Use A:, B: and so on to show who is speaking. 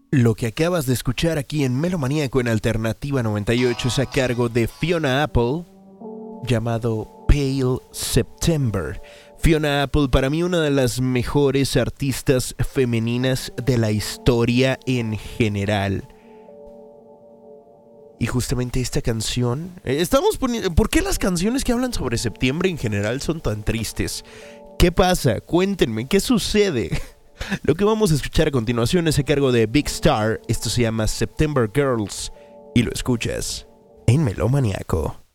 A: Lo que acabas de escuchar aquí en Melomaníaco en Alternativa 98 es a cargo de Fiona Apple, llamado Pale September. Fiona Apple, para mí una de las mejores artistas femeninas de la historia en general. Y justamente esta canción, estamos poniendo, ¿por qué las canciones que hablan sobre septiembre en general son tan tristes? ¿Qué pasa? Cuéntenme, ¿qué sucede? Lo que vamos a escuchar a continuación es a cargo de Big Star. Esto se llama September Girls y lo escuchas en Melomaníaco.